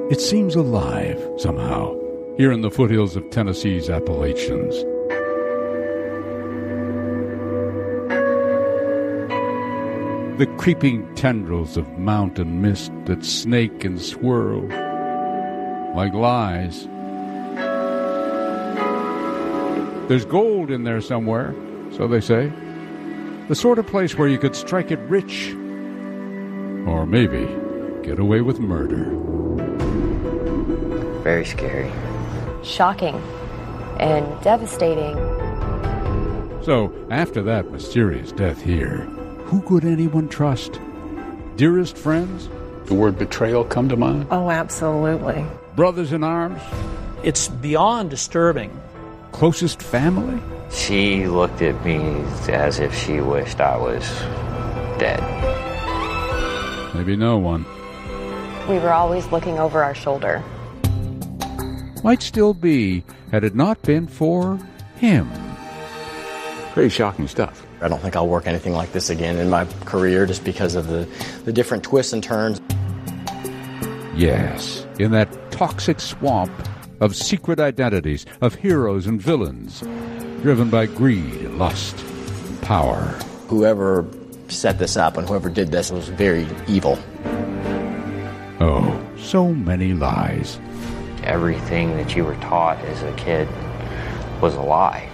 It seems alive, somehow, here in the foothills of Tennessee's Appalachians. The creeping tendrils of mountain mist that snake and swirl like lies. There's gold in there somewhere, so they say. The sort of place where you could strike it rich, or maybe get away with murder. Very scary. Shocking and devastating. So, after that mysterious death here, who could anyone trust? Dearest friends? The word betrayal come to mind? Oh, absolutely. Brothers in arms? It's beyond disturbing. Closest family? She looked at me as if she wished I was dead. Maybe no one. We were always looking over our shoulder. Might still be, had it not been for him. Pretty shocking stuff. I don't think I'll work anything like this again in my career just because of the different twists and turns. Yes, in that toxic swamp of secret identities, of heroes and villains, driven by greed, lust, and power. Whoever set this up and whoever did this was very evil. Oh, so many lies. Everything that you were taught as a kid was a lie.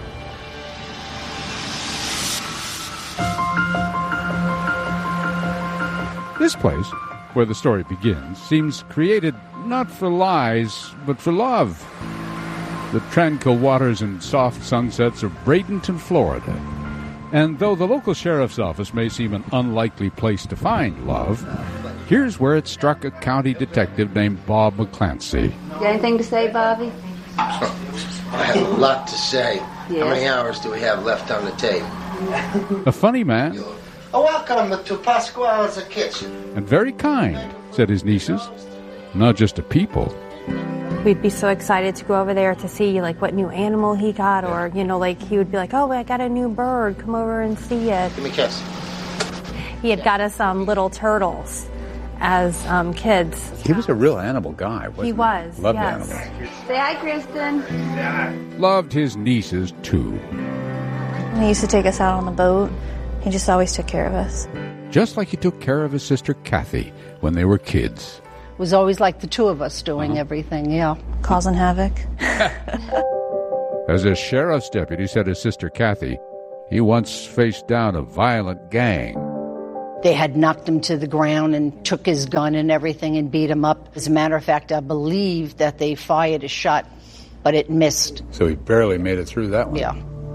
This place, where the story begins, seems created not for lies, but for love. The tranquil waters and soft sunsets of Bradenton, Florida. And though the local sheriff's office may seem an unlikely place to find love, here's where it struck a county detective named Bob McClancy. Got anything to say, Bobby? I have a lot to say. Yes. How many hours do we have left on the tape? A funny man. Welcome to Pasquale's Kitchen. And very kind, said his nieces. Not just to people. We'd be so excited to go over there to see, like, what new animal he got, or, you know, like, he would be like, oh, I got a new bird, come over and see it. Give me a kiss. He had got us little turtles as kids. He was a real animal guy, wasn't he? He was, Loved yes. animals. Say hi, Kristen. Loved his nieces, too. He used to take us out on the boat. He just always took care of us. Just like he took care of his sister Kathy when they were kids. It was always like the two of us doing everything, yeah. Causing havoc. As a sheriff's deputy, said his sister Kathy, he once faced down a violent gang. They had knocked him to the ground and took his gun and everything and beat him up. As a matter of fact, I believe that they fired a shot, but it missed. So he barely made it through that one. Yeah.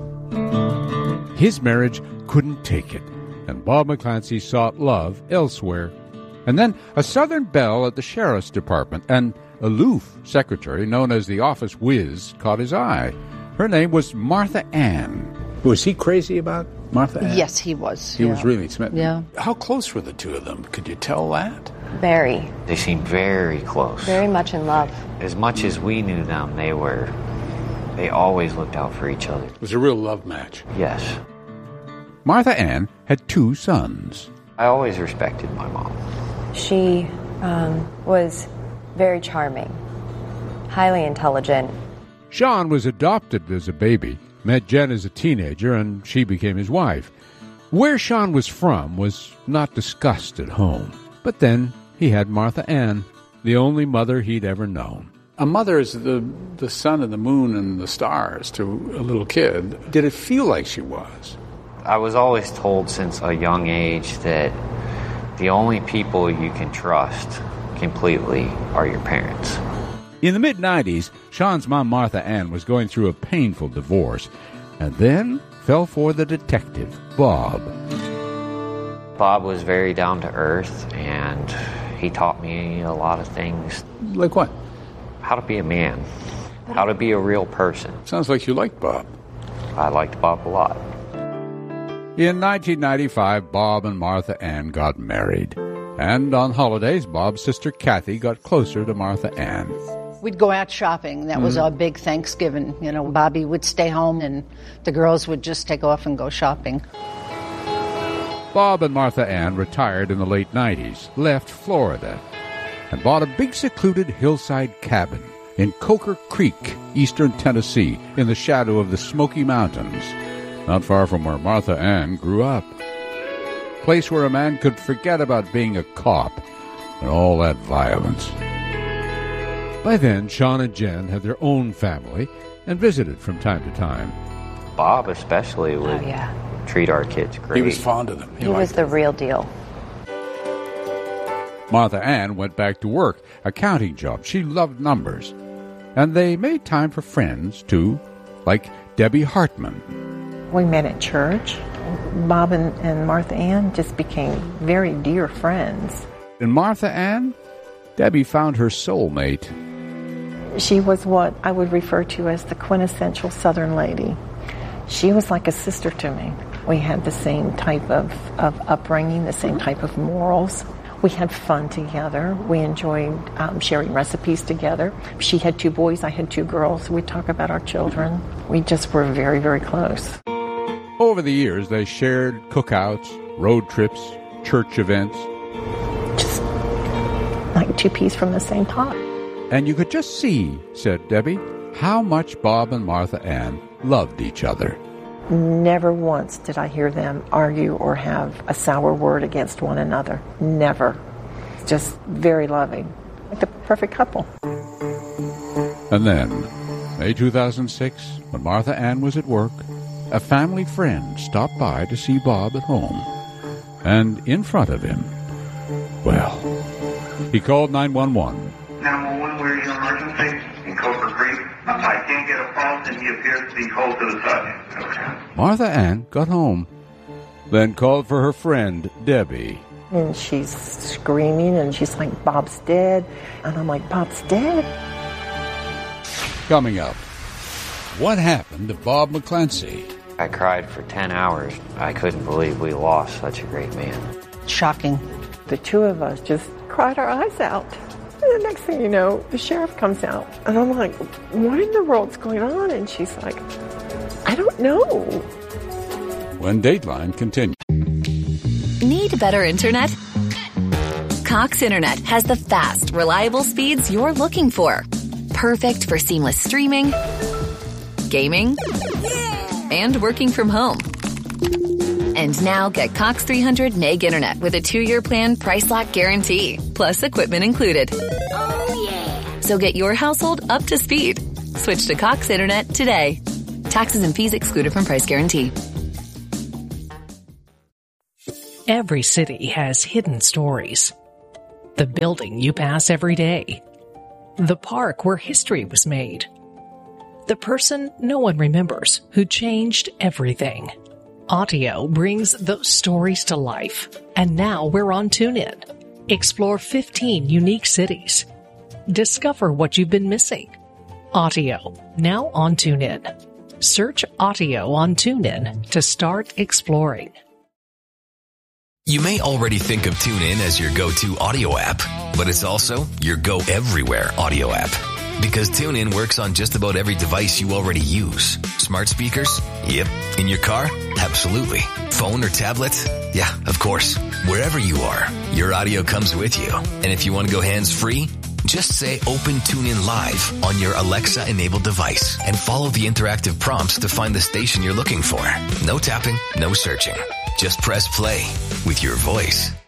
His marriage couldn't take it, and Bob McClancy sought love elsewhere. And then a Southern belle at the sheriff's department, an aloof secretary known as the office whiz, caught his eye. Her name was Martha Ann. Was he crazy about Martha Ann? Yes, he was. He was really smitten. Yeah. How close were the two of them? Could you tell that? Very. They seemed very close. Very much in love. As much as we knew them, they always looked out for each other. It was a real love match. Yes. Martha Ann had 2 sons. I always respected my mom. She was very charming, highly intelligent. Sean was adopted as a baby, met Jen as a teenager, and she became his wife. Where Sean was from was not discussed at home. But then he had Martha Ann, the only mother he'd ever known. A mother is the sun and the moon and the stars to a little kid. Did it feel like she was? I was always told since a young age that the only people you can trust completely are your parents. In the mid-'90s, Sean's mom, Martha Ann, was going through a painful divorce, and then fell for the detective, Bob. Bob was very down to earth, and he taught me a lot of things. Like what? How to be a man, how to be a real person. Sounds like you liked Bob. I liked Bob a lot. In 1995, Bob and Martha Ann got married. And on holidays, Bob's sister Kathy got closer to Martha Ann. We'd go out shopping. That was our big Thanksgiving. You know, Bobby would stay home and the girls would just take off and go shopping. Bob and Martha Ann retired in the late 90s, left Florida. and bought a big secluded hillside cabin in Coker Creek, eastern Tennessee, in the shadow of the Smoky Mountains, not far from where Martha Ann grew up. A place where a man could forget about being a cop and all that violence. By then, Sean and Jen had their own family and visited from time to time. Bob especially would treat our kids great. He was fond of them. He was the real deal. Martha Ann went back to work, a counting job. She loved numbers. And they made time for friends, too, like Debbie Hartman. We met at church. Bob and Martha Ann just became very dear friends. In Martha Ann, Debbie found her soulmate. She was what I would refer to as the quintessential Southern lady. She was like a sister to me. We had the same type of upbringing, the same type of morals. We had fun together. We enjoyed sharing recipes together. She had 2 boys, I had 2 girls. We'd talk about our children. We just were very, very close. Over the years, they shared cookouts, road trips, church events. Just like 2 peas from the same pot. And you could just see, said Debbie, how much Bob and Martha Ann loved each other. Never once did I hear them argue or have a sour word against one another. Never. Just very loving. Like the perfect couple. And then, May 2006, when Martha Ann was at work, a family friend stopped by to see Bob at home. And in front of him, well, he called 911. 911, where is your emergency? In Coker Creek. I can't get a pulse, and he appears to be cold to the touch. Okay. Martha Ann got home, then called for her friend, Debbie. And she's screaming, and she's like, Bob's dead. And I'm like, Bob's dead? Coming up, what happened to Bob McClancy? I cried for 10 hours. I couldn't believe we lost such a great man. Shocking. The 2 of us just cried our eyes out. And the next thing you know, the sheriff comes out. And I'm like, what in the world's going on? And she's like, I don't know. When Dateline continues. Need better internet? Cox Internet has the fast, reliable speeds you're looking for. Perfect for seamless streaming, gaming, and working from home. And now get Cox 300 meg internet with a 2-year plan price lock guarantee, plus equipment included. Oh, yeah. So get your household up to speed. Switch to Cox Internet today. Taxes and fees excluded from price guarantee. Every city has hidden stories. The building you pass every day. The park where history was made. The person no one remembers who changed everything. Audio brings those stories to life. And now we're on TuneIn. Explore 15 unique cities. Discover what you've been missing. Audio, now on TuneIn. Search Audio on TuneIn to start exploring. You may already think of TuneIn as your go-to audio app, but it's also your go-everywhere audio app. Because TuneIn works on just about every device you already use. Smart speakers? Yep. In your car? Absolutely. Phone or tablet? Yeah, of course. Wherever you are, your audio comes with you. And if you want to go hands-free, just say Open TuneIn Live on your Alexa-enabled device and follow the interactive prompts to find the station you're looking for. No tapping, no searching. Just press play with your voice.